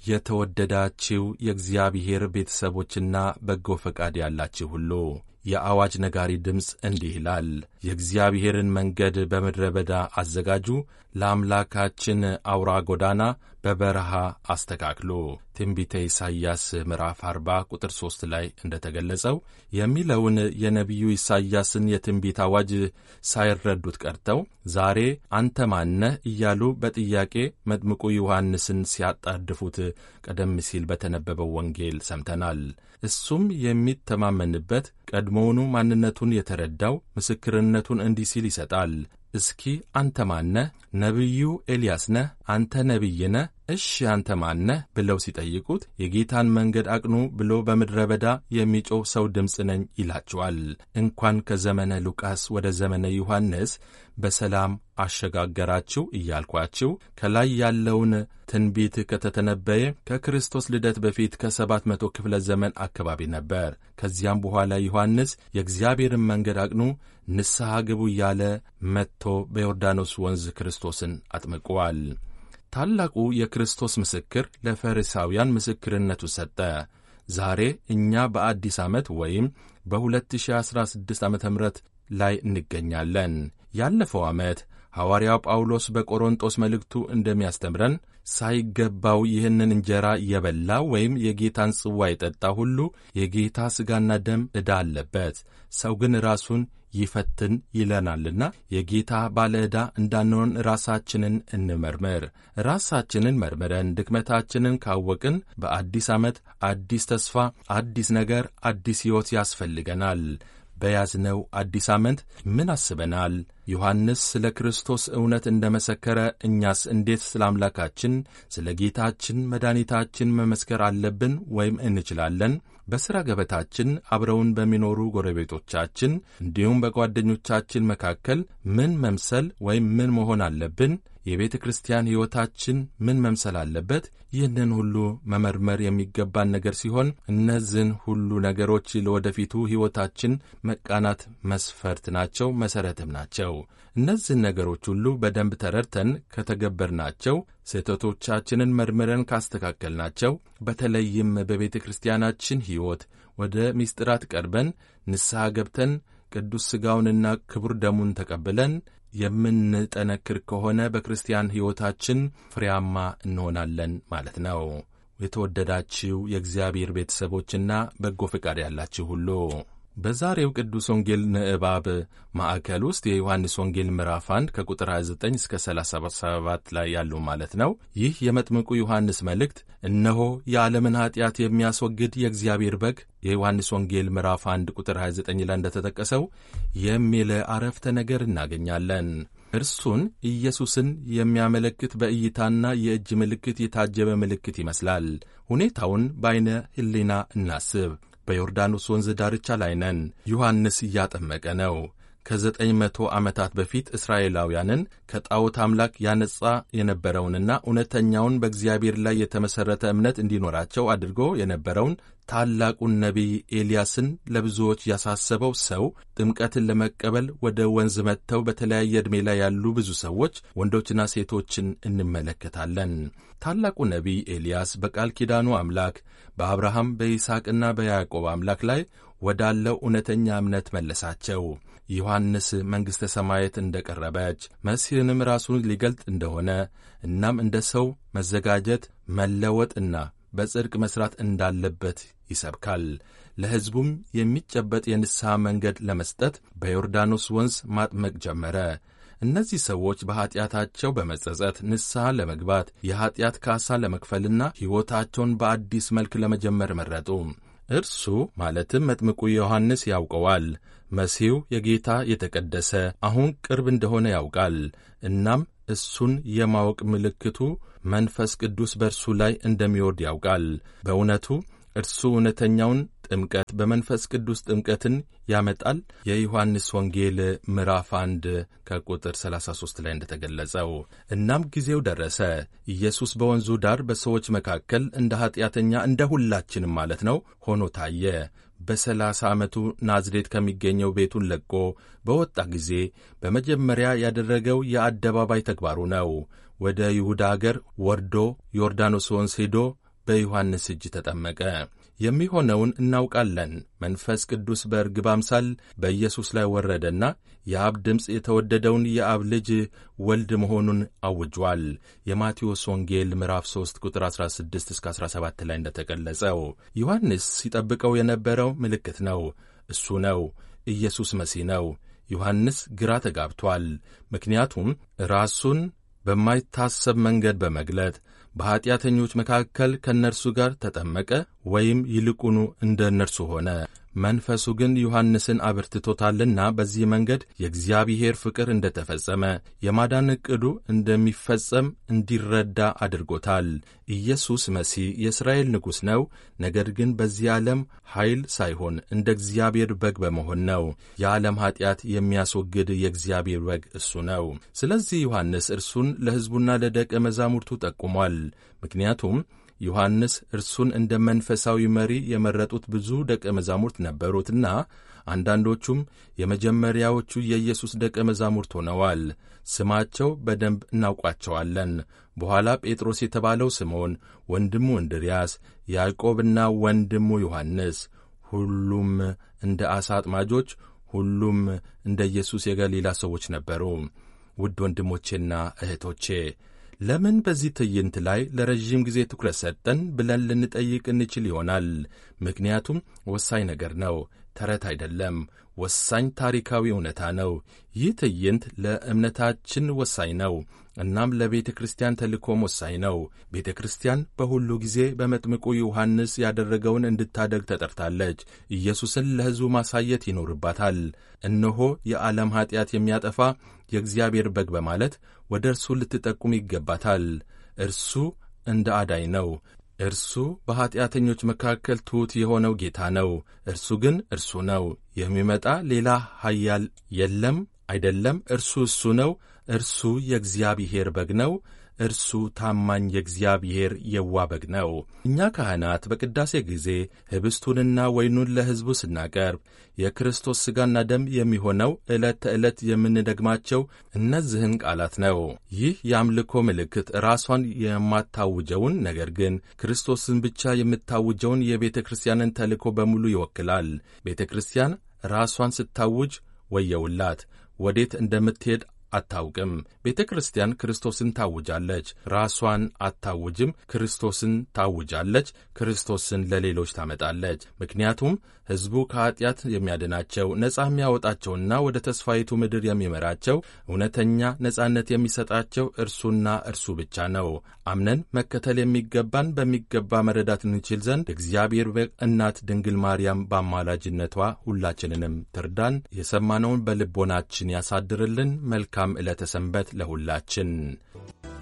የተወደዳችሁ የእግዚአብሔር ቤተሰቦችና በጎ ፈቃድ ያላችሁ ሁሉ የአዋጅ ነጋሪ ድምፅ እንዲህ ይላል። የእግዚአብሔርን መንገድ በምድረ በዳ አዘጋጁ፣ ለአምላካችን አውራ ጎዳና በበረሃ አስተካክሉ። ትንቢተ ኢሳይያስ ምዕራፍ 40 ቁጥር 3 ላይ እንደተገለጸው የሚለውን የነቢዩ ኢሳይያስን የትንቢት አዋጅ ሳይረዱት ቀርተው ዛሬ አንተ ማነህ እያሉ በጥያቄ መጥምቁ ዮሐንስን ሲያጣድፉት ቀደም ሲል በተነበበው ወንጌል ሰምተናል። እሱም የሚተማመንበት ቀድሞውኑ ማንነቱን የተረዳው ምስክርነቱን እንዲህ ሲል ይሰጣል። እስኪ አንተ ማነህ? ነቢዩ ኤልያስ ነህ? አንተ ነቢይ ነህ? እሺ አንተ ማነህ? ብለው ሲጠይቁት የጌታን መንገድ አቅኑ ብሎ በምድረ በዳ የሚጮህ ሰው ድምፅ ነኝ ይላቸዋል። እንኳን ከዘመነ ሉቃስ ወደ ዘመነ ዮሐንስ በሰላም አሸጋገራችሁ እያልኳችሁ ከላይ ያለውን ትንቢት ከተተነበየ ከክርስቶስ ልደት በፊት ከ700 ክፍለ ዘመን አካባቢ ነበር። ከዚያም በኋላ ዮሐንስ የእግዚአብሔርን መንገድ አቅኑ፣ ንስሐ ግቡ እያለ መጥቶ በዮርዳኖስ ወንዝ ክርስቶስን አጥምቀዋል። ታላቁ የክርስቶስ ምስክር ለፈሪሳውያን ምስክርነቱ ሰጠ። ዛሬ እኛ በአዲስ ዓመት ወይም በ2016 ዓ.ም ላይ እንገኛለን። ያለፈው ዓመት ሐዋርያው ጳውሎስ በቆሮንጦስ መልእክቱ እንደሚያስተምረን ሳይገባው ይህንን እንጀራ የበላ ወይም የጌታን ጽዋ የጠጣ ሁሉ የጌታ ሥጋና ደም ዕዳ አለበት። ሰው ግን ራሱን ይፈትን ይለናልና የጌታ ባለ ዕዳ እንዳንሆን ራሳችንን እንመርምር። ራሳችንን መርምረን ድክመታችንን ካወቅን በአዲስ ዓመት አዲስ ተስፋ፣ አዲስ ነገር፣ አዲስ ሕይወት ያስፈልገናል። በያዝነው አዲስ ዓመት ምን አስበናል? ዮሐንስ ስለ ክርስቶስ እውነት እንደ መሰከረ እኛስ እንዴት ስለ አምላካችን ስለ ጌታችን መድኃኒታችን መመስከር አለብን ወይም እንችላለን? በሥራ ገበታችን አብረውን በሚኖሩ ጎረቤቶቻችን እንዲሁም በጓደኞቻችን መካከል ምን መምሰል ወይም ምን መሆን አለብን? የቤተ ክርስቲያን ሕይወታችን ምን መምሰል አለበት? ይህንን ሁሉ መመርመር የሚገባን ነገር ሲሆን እነዚህን ሁሉ ነገሮች ለወደፊቱ ሕይወታችን መቃናት መስፈርት ናቸው፣ መሠረትም ናቸው። እነዚህን ነገሮች ሁሉ በደንብ ተረድተን ከተገበርናቸው፣ ስህተቶቻችንን መርምረን ካስተካከልናቸው፣ በተለይም በቤተ ክርስቲያናችን ሕይወት ወደ ምስጢራት ቀርበን ንስሐ ገብተን ቅዱስ ሥጋውንና ክቡር ደሙን ተቀብለን የምንጠነክር ከሆነ በክርስቲያን ሕይወታችን ፍሬያማ እንሆናለን ማለት ነው። የተወደዳችሁ የእግዚአብሔር ቤተሰቦችና በጎ ፈቃድ ያላችሁ ሁሉ በዛሬው ቅዱስ ወንጌል ንባብ ማዕከል ውስጥ የዮሐንስ ወንጌል ምዕራፍ 1 ከቁጥር 29 እስከ 37 ላይ ያሉ ማለት ነው። ይህ የመጥምቁ ዮሐንስ መልእክት እነሆ የዓለምን ኀጢአት የሚያስወግድ የእግዚአብሔር በግ የዮሐንስ ወንጌል ምዕራፍ 1 ቁጥር 29 ላይ እንደተጠቀሰው የሚል አረፍተ ነገር እናገኛለን። እርሱን ኢየሱስን የሚያመለክት በእይታና የእጅ ምልክት የታጀበ ምልክት ይመስላል። ሁኔታውን በዐይነ ሕሊና እናስብ። በዮርዳኖስ ወንዝ ዳርቻ ላይ ነን። ዮሐንስ እያጠመቀ ነው። ከ900 ዓመታት በፊት እስራኤላውያንን ከጣዖት አምላክ ያነጻ የነበረውንና እውነተኛውን በእግዚአብሔር ላይ የተመሠረተ እምነት እንዲኖራቸው አድርጎ የነበረውን ታላቁን ነቢይ ኤልያስን ለብዙዎች ያሳሰበው ሰው ጥምቀትን ለመቀበል ወደ ወንዝ መጥተው በተለያየ ዕድሜ ላይ ያሉ ብዙ ሰዎች ወንዶችና ሴቶችን እንመለከታለን። ታላቁ ነቢይ ኤልያስ በቃል ኪዳኑ አምላክ በአብርሃም በይስሐቅና በያዕቆብ አምላክ ላይ ወዳለው እውነተኛ እምነት መለሳቸው። ዮሐንስ መንግሥተ ሰማያት እንደ ቀረበች መሲሕንም ራሱን ሊገልጥ እንደሆነ እናም እንደ ሰው መዘጋጀት መለወጥና በጽድቅ መሥራት እንዳለበት ይሰብካል። ለሕዝቡም የሚጨበጥ የንስሐ መንገድ ለመስጠት በዮርዳኖስ ወንዝ ማጥመቅ ጀመረ። እነዚህ ሰዎች በኀጢአታቸው በመጸጸት ንስሐ ለመግባት የኀጢአት ካሳ ለመክፈልና ሕይወታቸውን በአዲስ መልክ ለመጀመር መረጡ። እርሱ ማለትም መጥምቁ ዮሐንስ ያውቀዋል። መሲሑ የጌታ የተቀደሰ አሁን ቅርብ እንደሆነ ያውቃል። እናም እሱን የማወቅ ምልክቱ መንፈስ ቅዱስ በእርሱ ላይ እንደሚወርድ ያውቃል። በእውነቱ እርሱ እውነተኛውን ጥምቀት በመንፈስ ቅዱስ ጥምቀትን ያመጣል። የዮሐንስ ወንጌል ምዕራፍ 1 ከቁጥር 33 ላይ እንደተገለጸው። እናም ጊዜው ደረሰ። ኢየሱስ በወንዙ ዳር በሰዎች መካከል እንደ ኀጢአተኛ እንደ ሁላችንም ማለት ነው ሆኖ ታየ። በ30 ዓመቱ ናዝሬት ከሚገኘው ቤቱን ለቆ በወጣ ጊዜ በመጀመሪያ ያደረገው የአደባባይ ተግባሩ ነው። ወደ ይሁዳ አገር ወርዶ ዮርዳኖስ ወንዝ ሄዶ በዮሐንስ እጅ ተጠመቀ። የሚሆነውን እናውቃለን። መንፈስ ቅዱስ በርግብ አምሳል በኢየሱስ ላይ ወረደና የአብ ድምፅ የተወደደውን የአብ ልጅ ወልድ መሆኑን አውጇል። የማቴዎስ ወንጌል ምዕራፍ 3 ቁጥር 16-17 ላይ እንደተገለጸው ዮሐንስ ሲጠብቀው የነበረው ምልክት ነው። እሱ ነው። ኢየሱስ መሲህ ነው። ዮሐንስ ግራ ተጋብቷል። ምክንያቱም ራሱን በማይታሰብ መንገድ በመግለጥ በኀጢአተኞች መካከል ከእነርሱ ጋር ተጠመቀ ወይም ይልቁኑ እንደ እነርሱ ሆነ። መንፈሱ ግን ዮሐንስን አበርትቶታልና በዚህ መንገድ የእግዚአብሔር ፍቅር እንደ ተፈጸመ፣ የማዳን ዕቅዱ እንደሚፈጸም እንዲረዳ አድርጎታል። ኢየሱስ መሲህ የእስራኤል ንጉሥ ነው። ነገር ግን በዚህ ዓለም ኃይል ሳይሆን እንደ እግዚአብሔር በግ በመሆን ነው። የዓለም ኀጢአት የሚያስወግድ የእግዚአብሔር በግ እሱ ነው። ስለዚህ ዮሐንስ እርሱን ለሕዝቡና ለደቀ መዛሙርቱ ጠቁሟል። ምክንያቱም ዮሐንስ እርሱን እንደ መንፈሳዊ መሪ የመረጡት ብዙ ደቀ መዛሙርት ነበሩትና አንዳንዶቹም የመጀመሪያዎቹ የኢየሱስ ደቀ መዛሙርት ሆነዋል። ስማቸው በደንብ እናውቋቸዋለን። በኋላ ጴጥሮስ የተባለው ስምዖን፣ ወንድሙ እንድርያስ፣ ያዕቆብና ወንድሙ ዮሐንስ፣ ሁሉም እንደ ዓሣ አጥማጆች፣ ሁሉም እንደ ኢየሱስ የገሊላ ሰዎች ነበሩ። ውድ ወንድሞቼና እህቶቼ ለምን በዚህ ትዕይንት ላይ ለረዥም ጊዜ ትኩረት ሰጠን ብለን ልንጠይቅ እንችል ይሆናል። ምክንያቱም ወሳኝ ነገር ነው፣ ተረት አይደለም። ወሳኝ ታሪካዊ እውነታ ነው። ይህ ትዕይንት ለእምነታችን ወሳኝ ነው። እናም ለቤተ ክርስቲያን ተልእኮም ወሳኝ ነው። ቤተ ክርስቲያን በሁሉ ጊዜ በመጥምቁ ዮሐንስ ያደረገውን እንድታደግ ተጠርታለች። ኢየሱስን ለሕዝቡ ማሳየት ይኖርባታል። እነሆ የዓለም ኀጢአት የሚያጠፋ የእግዚአብሔር በግ በማለት ወደ እርሱ ልትጠቁም ይገባታል። እርሱ እንደ አዳኝ ነው። እርሱ በኀጢአተኞች መካከል ትሑት የሆነው ጌታ ነው። እርሱ ግን እርሱ ነው። የሚመጣ ሌላ ኃያል የለም አይደለም። እርሱ ነው። እርሱ የእግዚአብሔር በግ ነው። እርሱ ታማኝ የእግዚአብሔር የዋህ በግ ነው። እኛ ካህናት በቅዳሴ ጊዜ ኅብስቱንና ወይኑን ለሕዝቡ ስናቀርብ የክርስቶስ ሥጋና ደም የሚሆነው ዕለት ተዕለት የምንደግማቸው እነዚህን ቃላት ነው። ይህ የአምልኮ ምልክት ራሷን የማታውጀውን ነገር ግን ክርስቶስን ብቻ የምታውጀውን የቤተ ክርስቲያንን ተልእኮ በሙሉ ይወክላል። ቤተ ክርስቲያን ራሷን ስታውጅ ወየውላት፣ ወዴት እንደምትሄድ አታውቅም። ቤተ ክርስቲያን ክርስቶስን ታውጃለች። ራሷን አታውጅም፣ ክርስቶስን ታውጃለች። ክርስቶስን ለሌሎች ታመጣለች። ምክንያቱም ሕዝቡ ከኀጢአት የሚያድናቸው ነጻ የሚያወጣቸውና ወደ ተስፋይቱ ምድር የሚመራቸው እውነተኛ ነጻነት የሚሰጣቸው እርሱና እርሱ ብቻ ነው። አምነን መከተል የሚገባን በሚገባ መረዳት እንችል ዘንድ እግዚአብሔር እናት ድንግል ማርያም በአማላጅነቷ ሁላችንንም ትርዳን። የሰማነውን በልቦናችን ያሳድርልን። መልካም ዕለተ ሰንበት ለሁላችን።